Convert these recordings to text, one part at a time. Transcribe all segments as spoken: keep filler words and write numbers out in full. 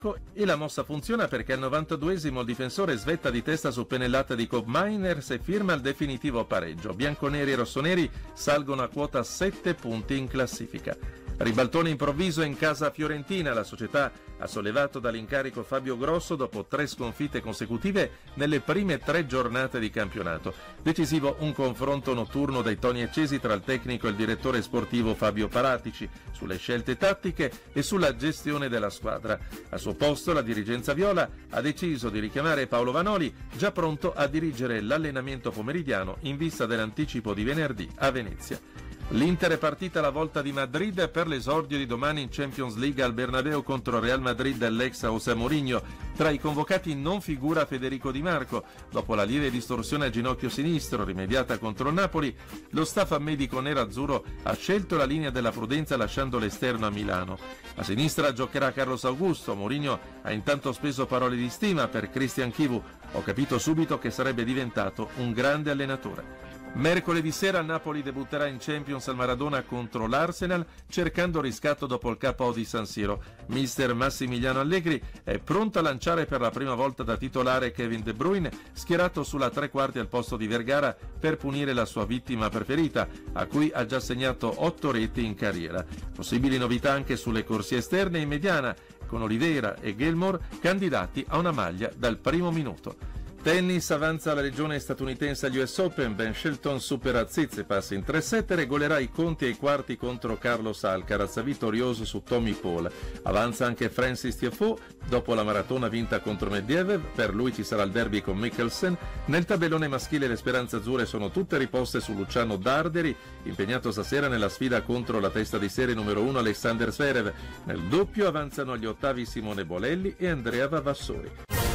E la mossa funziona perché al novantaduesimo il difensore svetta di testa su pennellata di Kob Miners e firma il definitivo pareggio. Bianconeri e rossoneri salgono a quota sette punti in classifica. Ribaltone improvviso in casa fiorentina, la società ha sollevato dall'incarico Fabio Grosso dopo tre sconfitte consecutive nelle prime tre giornate di campionato. Decisivo un confronto notturno dai toni accesi tra il tecnico e il direttore sportivo Fabio Paratici sulle scelte tattiche e sulla gestione della squadra. Al suo posto la dirigenza viola ha deciso di richiamare Paolo Vanoli, già pronto a dirigere l'allenamento pomeridiano in vista dell'anticipo di venerdì a Venezia. L'Inter è partita alla volta di Madrid per l'esordio di domani in Champions League al Bernabeu contro Real Madrid dell'ex José Mourinho. Tra i convocati non figura Federico Di Marco. Dopo la lieve distorsione al ginocchio sinistro rimediata contro il Napoli, lo staff medico nerazzurro ha scelto la linea della prudenza lasciando l'esterno a Milano. A sinistra giocherà Carlos Augusto. Mourinho ha intanto speso parole di stima per Christian Chivu. Ho capito subito che sarebbe diventato un grande allenatore. Mercoledì sera il Napoli debutterà in Champions al Maradona contro l'Arsenal cercando riscatto dopo il K O di San Siro. Mister Massimiliano Allegri è pronto a lanciare per la prima volta da titolare Kevin De Bruyne, schierato sulla tre quarti al posto di Vergara per punire la sua vittima preferita, a cui ha già segnato otto reti in carriera. Possibili novità anche sulle corsie esterne in mediana, con Oliveira e Gilmour candidati a una maglia dal primo minuto. Tennis, avanza la regione statunitense agli U S Open. Ben Shelton supera Tsitsipas in tre set e regolerà i conti ai quarti contro Carlos Alcaraz, vittorioso su Tommy Paul. Avanza anche Francis Tiafoe dopo la maratona vinta contro Medvedev. Per lui ci sarà il derby con Mikkelsen. Nel tabellone maschile le speranze azzurre sono tutte riposte su Luciano Darderi, impegnato stasera nella sfida contro la testa di serie numero uno Alexander Zverev. Nel doppio avanzano agli ottavi Simone Bolelli e Andrea Vavassori.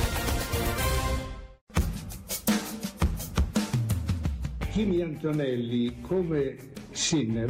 Kimi Antonelli, come Sinner,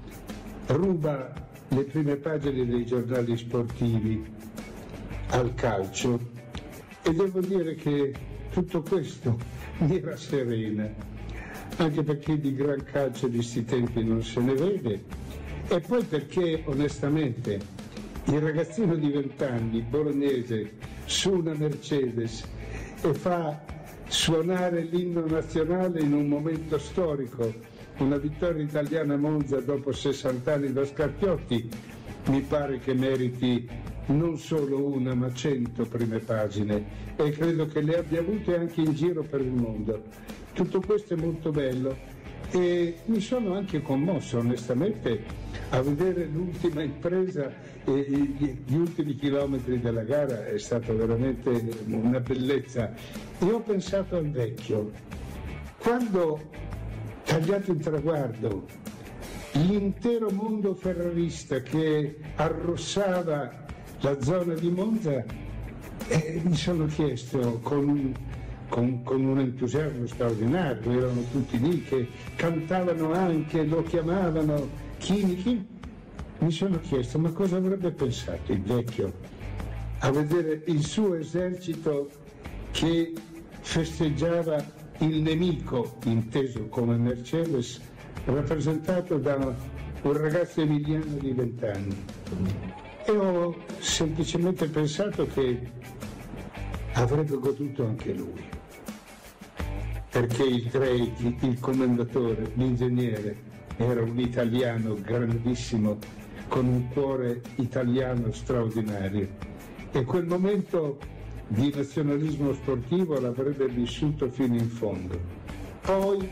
ruba le prime pagine dei giornali sportivi al calcio e devo dire che tutto questo mi rasserena, anche perché di gran calcio di sti tempi non se ne vede e poi perché onestamente il ragazzino di vent'anni bolognese su una Mercedes e fa suonare l'inno nazionale in un momento storico, una vittoria italiana a Monza dopo sessanta anni da Scarpiotti, mi pare che meriti non solo una ma cento prime pagine e credo che le abbia avute anche in giro per il mondo. Tutto questo è molto bello e mi sono anche commosso onestamente a vedere l'ultima impresa e gli ultimi chilometri della gara. È stata veramente una bellezza e ho pensato al vecchio quando, tagliato in traguardo, l'intero mondo ferrarista che arrossava la zona di Monza, eh, mi sono chiesto con un Con, con un entusiasmo straordinario, erano tutti lì che cantavano anche, lo chiamavano Kimi Kimi. Mi sono chiesto ma cosa avrebbe pensato il vecchio a vedere il suo esercito che festeggiava il nemico, inteso come Mercedes, rappresentato da un ragazzo emiliano di vent'anni. E ho semplicemente pensato che avrebbe goduto anche lui, perché il Drake, il commendatore, l'ingegnere, era un italiano grandissimo, con un cuore italiano straordinario. E quel momento di nazionalismo sportivo l'avrebbe vissuto fino in fondo. Poi,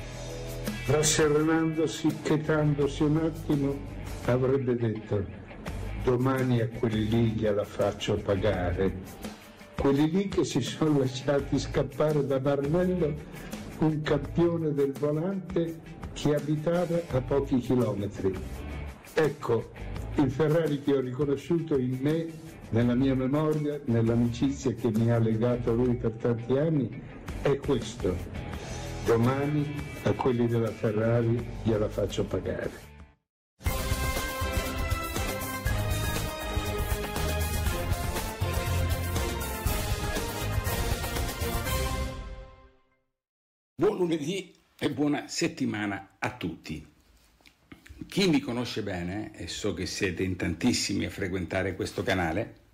rasserenandosi, chetandosi un attimo, avrebbe detto: domani a quelli lì gliela faccio pagare. Quelli lì che si sono lasciati scappare da Maranello, un campione del volante che abitava a pochi chilometri. Ecco, il Ferrari che ho riconosciuto in me, nella mia memoria, nell'amicizia che mi ha legato a lui per tanti anni, è questo. Domani a quelli della Ferrari gliela faccio pagare. Buon lunedì e buona settimana a tutti. Chi mi conosce bene, e so che siete in tantissimi a frequentare questo canale,